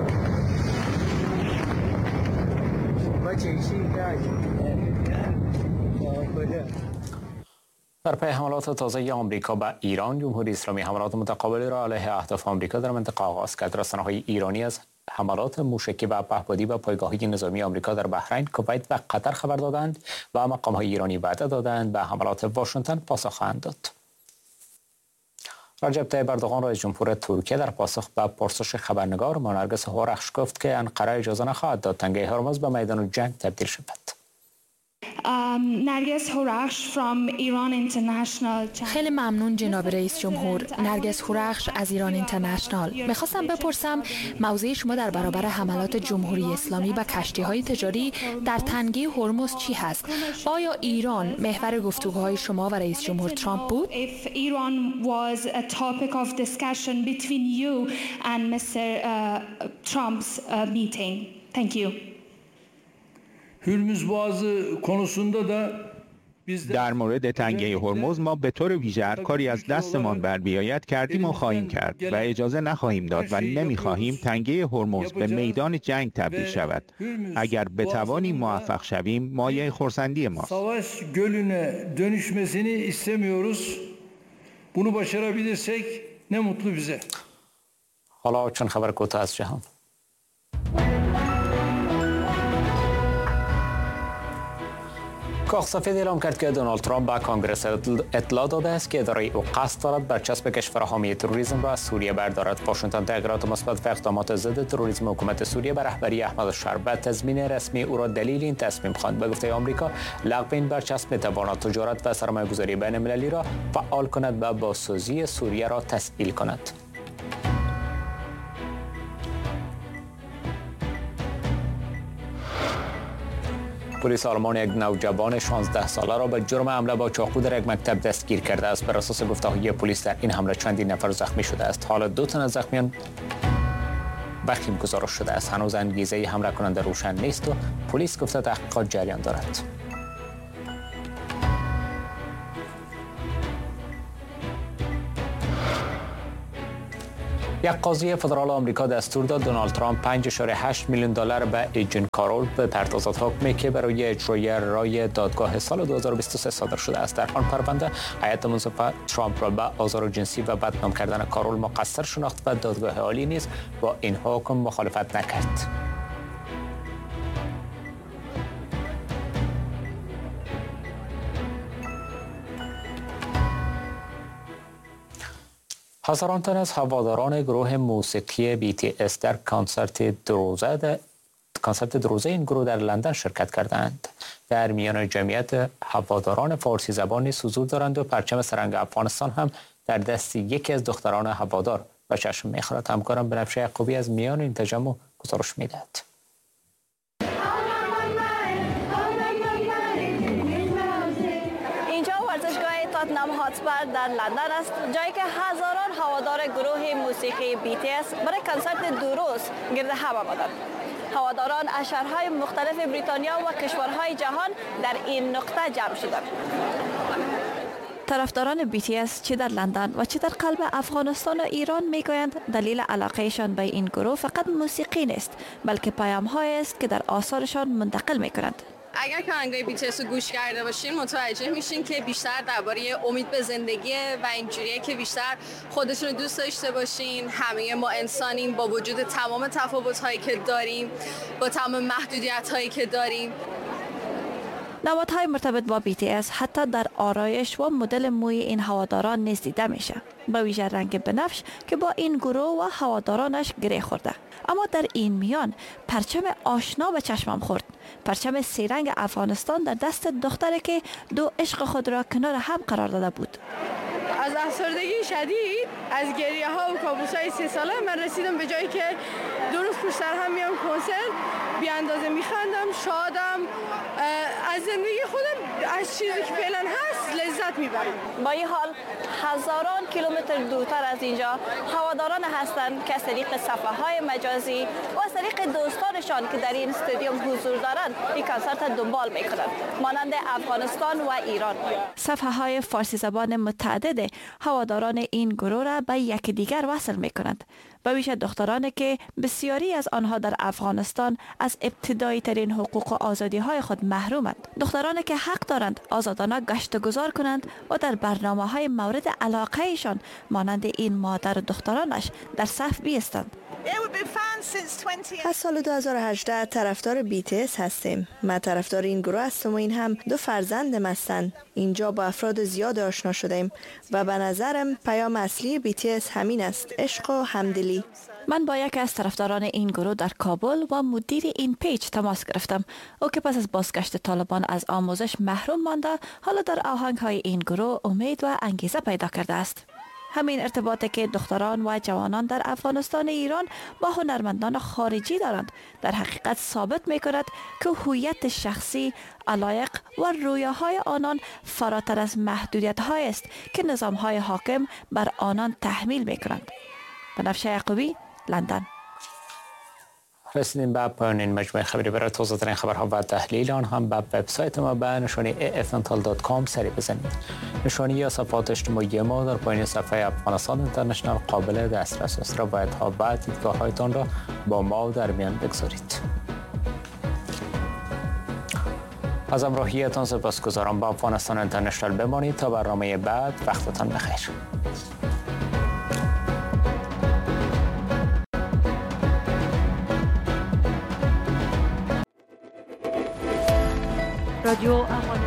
در پی حملات تازه آمریکا به ایران، جمهوری اسلامی حملات متقابلی را علیه اهداف آمریکا در منطقه آغاز کرد. رسانه‌های ایرانی از حملات موشکی و پهپادی به پایگاه‌های نظامی آمریکا در بحرین، کویت و قطر خبر دادند و مقام‌های ایرانی وعده دادند به حملات واشنگتن پاسخ خواهند داد. رجب طیب اردوغان رئیس جمهور ترکیه در پاسخ به پرسش خبرنگار نرگس هورخش گفت که انقره اجازه نخواهد داد تنگه هرمز به میدان جنگ تبدیل شود. خیلی ممنون جناب رئیس جمهور. نرگس هورخش از ایران اینترنشنال. میخواستم بپرسم موضع شما در برابر حملات جمهوری اسلامی به کشتی‌های تجاری در تنگه هرمز چی هست؟ آیا ایران محور گفتگوهای شما و رئیس جمهور ترامپ بود؟ هرمز boğazı konusunda da در مورد تنگه هرمز ما به طور ویژه هر کاری از دستمان بر بیاید کردیم و خواهیم کرد و اجازه نخواهیم داد و نمیخواهیم تنگه هرمز به میدان جنگ تبدیل شود. اگر بتوانیم موفق شویم مایه خرسندی ماست. Savaş gölüne dönüşmesini istemiyoruz. Bunu başarabilirsek ne mutlu bize. حالا چند خبر کوتاه از جهان. کاخ سفید اعلام کرد که دونالد ترامپ به کانگرس اطلاع داده است که اداره او قصد دارد برچسب کشور حامی تروریسم را از سوریه بردارد. واشنگتن تغییرات مثبت و اقدامات ضد تروریسم حکومت سوریه به رهبری احمد الشر به تضمین رسمی او را دلیل این تصمیم خواند. به گفته آمریکا، لغو این برچسب می‌تواند تجارت و سرمایه‌گذاری بین‌المللی را فعال کند و بازسازی سوریه را تسهیل کند. پلیس آلمان یک نوجوان 16 ساله را به جرم حمله با چاقو در یک مکتب دستگیر کرده است. بر اساس گفته‌های پلیس در این حمله چندین نفر زخمی شده است. حالا 2 تن از زخمیان وخیم گزارش شده است. هنوز انگیزه حمله کننده روشن نیست و پلیس گفته تحقیقات جریان دارد. یک قاضی فدرال آمریکا دستور داد دونالد ترامپ 5.8 میلیون دلار به ایجن کارول بپردازد، حکمی که برای اجرای رای دادگاه سال 2023 صادر شده است. در آن پرونده هیئت منصفه ترامپ را به آزار جنسی و بدنام کردن کارول مقصر شناخت و دادگاه عالی نیز با این حکم مخالفت نکرد. هزاران تن از هواداران گروه موسیقی BTS در کنسرت دروزه این گروه در لندن شرکت کردند. در میان جمعیت هواداران فارسی زبان نیز حضور دارند و پرچم سرنگ افغانستان هم در دست یکی از دختران هوادار و چشم می‌خورد. همکارم بنفشه یعقوبی از میان این تجمع گزارش می‌دهد. تاتنام هاتسپر در لندن است، جایی که هزاران هوادار گروه موسیقی BTS برای کنسرت دروز گرد هم آمدند. هواداران از شهرهای مختلف بریتانیا و کشورهای جهان در این نقطه جمع شدند. طرفداران BTS چه در لندن و چه در قلب افغانستان و ایران میگویند دلیل علاقهشان به این گروه فقط موسیقی نیست، بلکه پیام‌هایی است که در آثارشان منتقل میکنند. اگر که آهنگای BTS رو گوش کرده باشین متوجه میشین که بیشتر درباره امید به زندگی و اینجوریه که بیشتر خودشون رو دوست داشته باشین. همه ما انسانیم با وجود تمام تفاوت‌هایی که داریم، با تمام محدودیت‌هایی که داریم. نمادهای مرتبط با BTS حتی در آرایش و مدل موی این هواداران نیز دیده میشه، با ویژه رنگ بنفش که با این گروه و هوادارانش گره خورده. اما در این میان پرچم آشنا به چشمم خورد، پرچم سیرنگ افغانستان در دست دختری که 2 عشق خود را کنار هم قرار داده بود. از افسردگی شدید، از گریه ها و کابوس های 3 ساله من رسیدم به جایی که 2 روز پشت سر هم میام کنسرت بی اندازه میخندم، شادم، از زندگی خودم، از چیزی که فعلا هست لذت میبرم. با این حال هزاران کیلومتر دورتر از اینجا هواداران هستند که از طریق صفحه‌های مجازی و از طریق دوستانشان که در این استادیوم حضور دارند این کنسرت دنبال میکنند، مانند افغانستان و ایران. صفحه‌های فارسی زبان متعدد هواداران این گروه را به یکدیگر وصل میکنند، به ویژه دخترانی که بسیاری از آنها در افغانستان از ابتدایی ترین حقوق و آزادی های خود محرومند. دخترانی که حق دارند آزادانه گشت و گذار کنند و در برنامه های مورد علاقه ایشان مانند این مادر و دخترانش در صف بیستند. از سال 2018 طرفدار BTS هستیم. من طرفدار این گروه هستم و این هم 2 فرزندم هستند. اینجا با افراد زیاد آشنا شدیم و به نظرم پیام اصلی BTS همین است: عشق و همدلی. من با یکی از طرفداران این گروه در کابل و مدیر این پیج تماس گرفتم. او که پس از بازگشت طالبان از آموزش محروم مانده، حالا در آهنگ های این گروه امید و انگیزه پیدا کرده است. همین ارتباطی که دختران و جوانان در افغانستان ایران با هنرمندان خارجی دارند در حقیقت ثابت می کند که هویت شخصی، علایق و رویاهای آنان فراتر از محدودیت های است که نظام های حاکم بر آنان تحمیل می کنند. بنفشه یعقوبی، لندن. رسیدیم به پایان این مجموعه خبری. برای توضیح خبرها و تحلیل آن هم به وبسایت ما به نشانی afntal.com سری بزنید. نشانی یا صفحات اجتماعی ما در پایین صفحه افغانستان اینترنشنال قابل دسترس است. روایت‌ها و دیدگاه‌هایتان را با ما در میان بگذارید. از همراهیتان سپاسگزارم. با افغانستان اینترنشنال بمانید تا برنامه بعد. وقتتان بخیر. رادیو